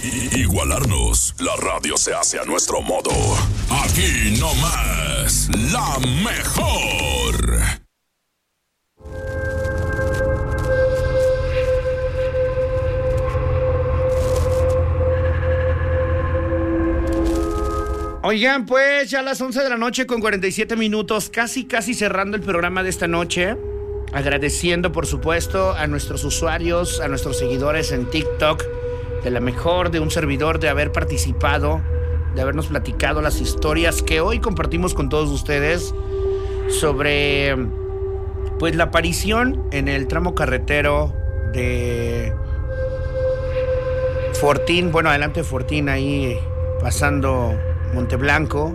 Igualarnos, la radio se hace a nuestro modo. Aquí no más, la mejor. Oigan, pues ya a las 11 de la noche con 47 minutos, casi cerrando el programa de esta noche. Agradeciendo, por supuesto, a nuestros usuarios, a nuestros seguidores en TikTok, de la mejor, de un servidor, de haber participado, de habernos platicado las historias que hoy compartimos con todos ustedes sobre, pues, la aparición en el tramo carretero de Fortín, bueno, adelante de Fortín, ahí pasando Monteblanco,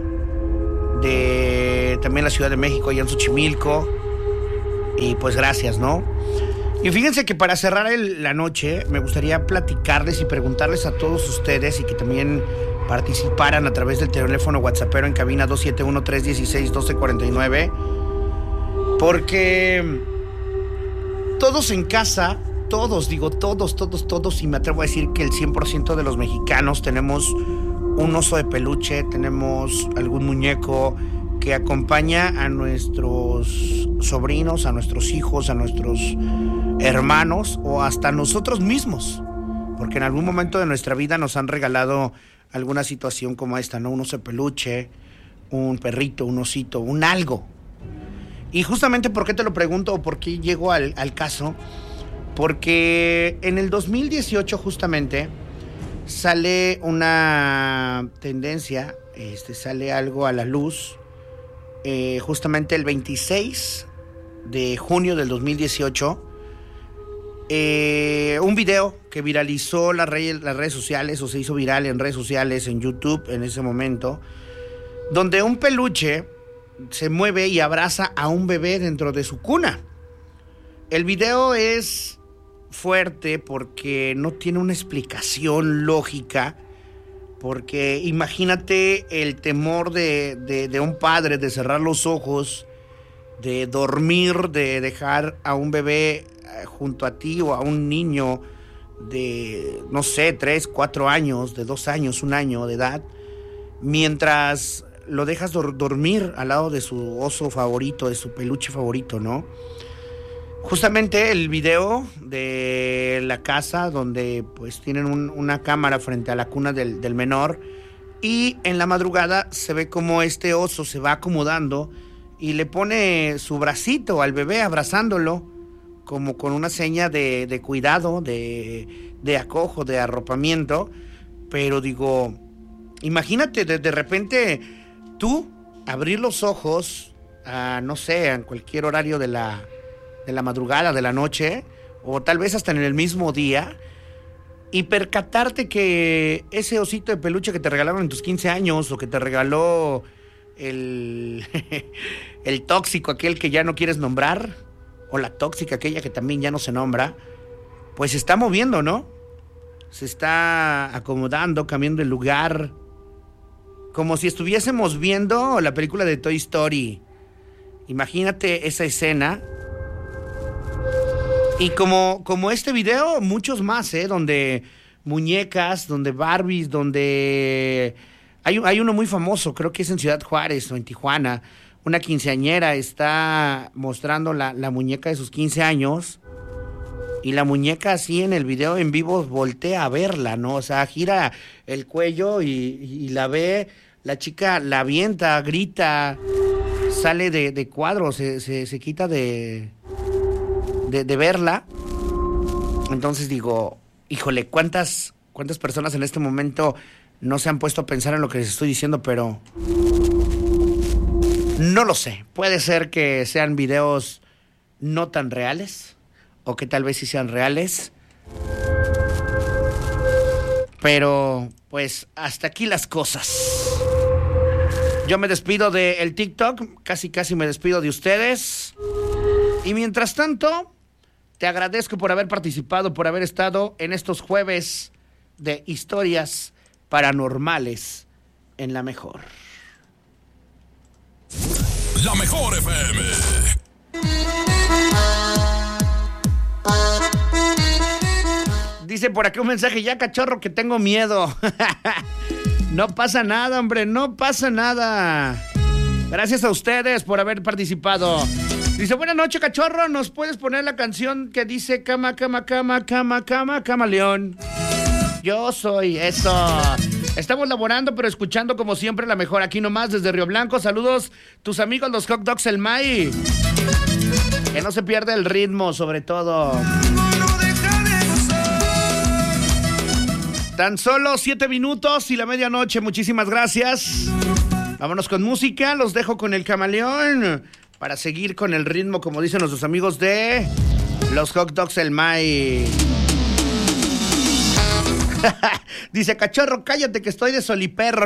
de también la Ciudad de México, allá en Xochimilco, y pues gracias, ¿no? Y fíjense que para cerrar la noche me gustaría platicarles y preguntarles a todos ustedes y que también participaran a través del teléfono WhatsAppero en cabina 271-316-1249, porque todos en casa, todos, y me atrevo a decir que el 100% de los mexicanos tenemos un oso de peluche, tenemos algún muñeco que acompaña a nuestros sobrinos, a nuestros hijos, a nuestros hermanos o hasta nosotros mismos, porque en algún momento de nuestra vida nos han regalado alguna situación como esta, ¿no? Un oso de peluche, un perrito, un osito, un algo. Y justamente, ¿por qué te lo pregunto o por qué llego al caso? Porque en el 2018 justamente sale una tendencia, sale algo a la luz, justamente el 26 de junio del 2018, un video que viralizó las redes sociales, o se hizo viral en redes sociales, en YouTube en ese momento, donde un peluche se mueve y abraza a un bebé dentro de su cuna. El video es fuerte porque no tiene una explicación lógica, porque imagínate el temor de un padre de cerrar los ojos, de dormir, de dejar a un bebé junto a ti o a un niño de, no sé, 3, 4 años, de 2 años, 1 año de edad, mientras lo dejas dormir al lado de su oso favorito, de su peluche favorito, ¿no? Justamente el video de la casa donde pues tienen una cámara frente a la cuna del menor, y en la madrugada se ve como este oso se va acomodando y le pone su bracito al bebé abrazándolo como con una seña de cuidado, de acojo, de arropamiento. Pero digo, imagínate de repente tú abrir los ojos a, no sé, en cualquier horario de la madrugada, de la noche, o tal vez hasta en el mismo día, y percatarte que ese osito de peluche que te regalaron en tus 15 años, o que te regaló el tóxico aquel que ya no quieres nombrar, o la tóxica aquella que también ya no se nombra, pues se está moviendo, ¿no? Se está acomodando, cambiando el lugar, como si estuviésemos viendo la película de Toy Story. Imagínate esa escena. Y como este video, muchos más, donde muñecas, donde Barbies, donde hay uno muy famoso, creo que es en Ciudad Juárez o en Tijuana, una quinceañera está mostrando la muñeca de sus 15 años, y la muñeca así en el video en vivo voltea a verla, ¿no? O sea, gira el cuello y la ve, la chica la avienta, grita, sale de cuadro, se quita de verla. Entonces digo, híjole, ¿cuántas personas en este momento no se han puesto a pensar en lo que les estoy diciendo? Pero no lo sé. Puede ser que sean videos no tan reales, o que tal vez sí sean reales. Pero pues hasta aquí las cosas. Yo me despido del TikTok, casi me despido de ustedes. Y mientras tanto, te agradezco por haber participado, por haber estado en estos jueves de historias paranormales en La Mejor. La Mejor FM. Dice por aquí un mensaje, ya cachorro que tengo miedo. No pasa nada, hombre, no pasa nada. Gracias a ustedes por haber participado. Dice, buenas noches, cachorro, ¿nos puedes poner la canción que dice cama, cama, cama, cama, cama, camaleón? Yo soy eso. Estamos laborando, pero escuchando como siempre la mejor aquí nomás desde Río Blanco. Saludos, tus amigos los Hot Dogs El May. Que no se pierda el ritmo, sobre todo. Tan solo 7 minutos y la medianoche. Muchísimas gracias. Vámonos con música. Los dejo con el camaleón para seguir con el ritmo, como dicen nuestros amigos de los Hot Dogs El May. Dice, cachorro, cállate que estoy de soliperro.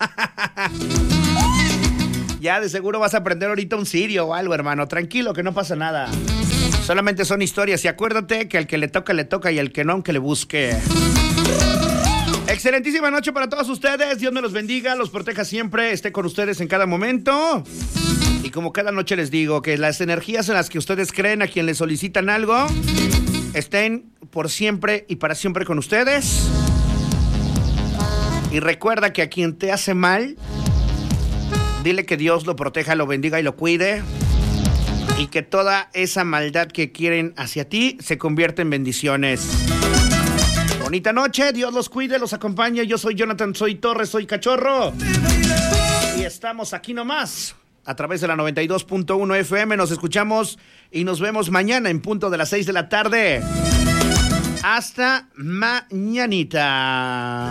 Ya de seguro vas a aprender ahorita un sirio o algo, hermano. Tranquilo, que no pasa nada. Solamente son historias y acuérdate que al que le toca y al que no, aunque le busque. Excelentísima noche para todos ustedes. Dios me los bendiga, los proteja siempre, esté con ustedes en cada momento. Y como cada noche les digo, que las energías en las que ustedes creen, a quien les solicitan algo, estén por siempre y para siempre con ustedes. Y recuerda que a quien te hace mal, dile que Dios lo proteja, lo bendiga y lo cuide. Y que toda esa maldad que quieren hacia ti se convierta en bendiciones. Bonita noche, Dios los cuide, los acompañe. Yo soy Jonathan, soy Torres, soy Cachorro. Y estamos aquí nomás, a través de la 92.1 FM. Nos escuchamos y nos vemos mañana en punto de las 6 de la tarde. Hasta mañanita.